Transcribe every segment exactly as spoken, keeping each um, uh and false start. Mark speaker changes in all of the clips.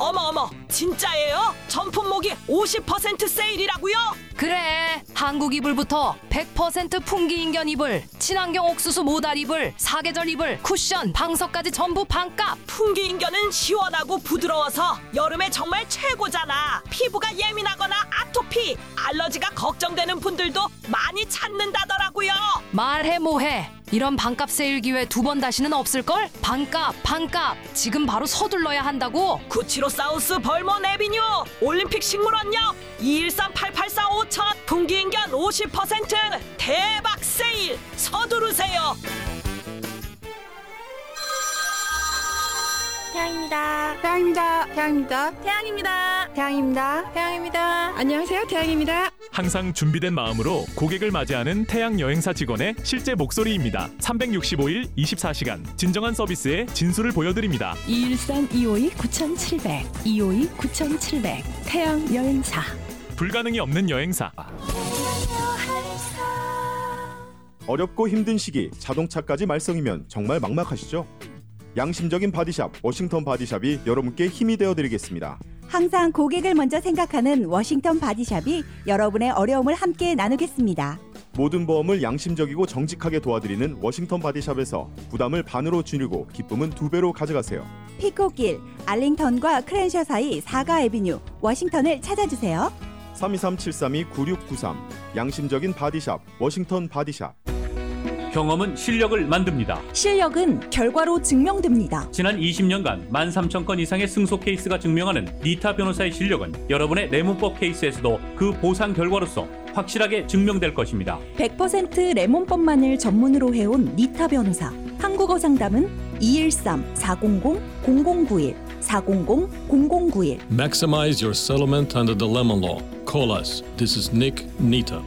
Speaker 1: 어머 어머, 진짜예요? 전품목이 오십 퍼센트 세일이라고요?
Speaker 2: 그래, 한국 이불부터 백 퍼센트 풍기인견 이불, 친환경 옥수수 모달 이불, 사계절 이불, 쿠션, 방석까지 전부 반값.
Speaker 1: 풍기인견은 시원하고 부드러워서 여름에 정말 최고잖아. 피부가 예민하거나 아토피, 알러지가 걱정되는 분들도 많이 찾는다더라고요.
Speaker 2: 말해 뭐해, 이런 반값 세일 기회 두 번 다시는 없을걸? 반값 반값, 지금 바로 서둘러야 한다고.
Speaker 1: 구치로사우스 벌몬 에비뉴 올림픽 식물원역 이일삼 팔팔사오 천 풍기인견 오십 퍼센트 대박 세일, 서두르세요.
Speaker 3: 태양입니다.
Speaker 4: 태양입니다. 태양입니다.
Speaker 3: 태양입니다.
Speaker 4: 태양입니다.
Speaker 3: 태양입니다.
Speaker 4: 안녕하세요. 태양입니다.
Speaker 5: 항상 준비된 마음으로 고객을 맞이하는 태양 여행사 직원의 실제 목소리입니다. 삼백육십오 일 이십사 시간 진정한 서비스의 진수를 보여드립니다.
Speaker 6: 이일삼 이오이 구칠백 이오이 구칠백 태양 여행사.
Speaker 5: 불가능이 없는 여행사.
Speaker 7: 어렵고 힘든 시기 자동차까지 말썽이면 정말 막막하시죠? 양심적인 바디샵 워싱턴 바디샵이 여러분께 힘이 되어드리겠습니다.
Speaker 8: 항상 고객을 먼저 생각하는 워싱턴 바디샵이 여러분의 어려움을 함께 나누겠습니다.
Speaker 7: 모든 보험을 양심적이고 정직하게 도와드리는 워싱턴 바디샵에서 부담을 반으로 줄이고 기쁨은 두 배로 가져가세요.
Speaker 8: 피코길, 알링턴과 크랜셔 사이 사가 애비뉴 워싱턴을 찾아주세요.
Speaker 7: 삼이삼 칠삼이 구육구삼 양심적인 바디샵 워싱턴 바디샵.
Speaker 9: 경험은 실력을 만듭니다.
Speaker 8: 실력은 결과로 증명됩니다.
Speaker 9: 지난 이십 년간 만 삼천 건 이상의 승소 케이스가 증명하는 니타 변호사의 실력은 여러분의 레몬법 케이스에서도 그 보상 결과로서 확실하게 증명될 것입니다.
Speaker 8: 백 퍼센트 레몬법만을 전문으로 해온 니타 변호사. 한국어 상담은 이일삼 사공공 공공구일 사공공 공공구일.
Speaker 10: Maximize your settlement under the lemon law. Call us. This is Nick Nita.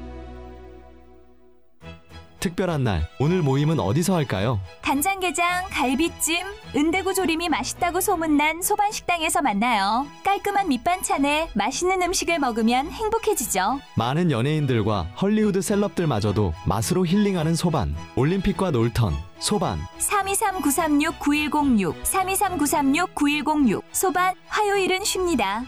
Speaker 11: 특별한 날, 오늘 모임은 어디서 할까요?
Speaker 12: 간장게장, 갈비찜, 은대구 조림이 맛있다고 소문난 소반식당에서 만나요. 깔끔한 밑반찬에 맛있는 음식을 먹으면 행복해지죠.
Speaker 11: 많은 연예인들과 헐리우드 셀럽들마저도 맛으로 힐링하는 소반. 올림픽과 놀턴, 소반.
Speaker 12: 삼이삼 구삼육 구일공육 삼이삼 구삼육 구일공육. 소반, 화요일은 쉽니다.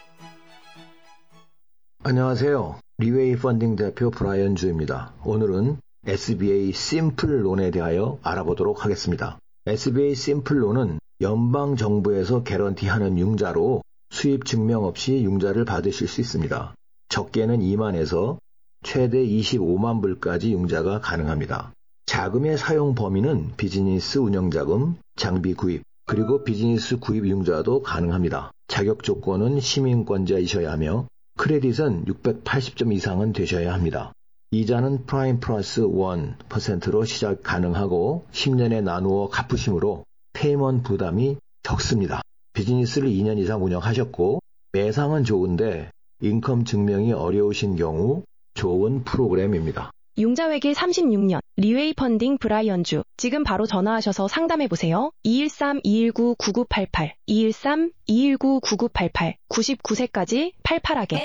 Speaker 13: 안녕하세요. 리웨이 펀딩 대표 브라이언 주입니다. 오늘은 에스비에이 심플론에 대하여 알아보도록 하겠습니다. 에스비에이 심플론은 연방정부에서 개런티하는 융자로 수입 증명 없이 융자를 받으실 수 있습니다. 적게는 이만에서 최대 이십오만 불까지 융자가 가능합니다. 자금의 사용 범위는 비즈니스 운영자금, 장비 구입, 그리고 비즈니스 구입 융자도 가능합니다. 자격 조건은 시민권자이셔야 하며 크레딧은 육백팔십 점 이상은 되셔야 합니다. 이자는 프라임 플러스 일 퍼센트로 시작 가능하고 십 년에 나누어 갚으시므로 페이먼트 부담이 적습니다. 비즈니스를 이 년 이상 운영하셨고 매상은 좋은데 인컴 증명이 어려우신 경우 좋은 프로그램입니다.
Speaker 14: 융자회계 삼십육 년 리웨이 펀딩 브라이언주. 지금 바로 전화하셔서 상담해보세요. 이일삼 이일구 구구팔팔 이일삼 이일구 구구팔팔 구십구 세까지 팔팔하게.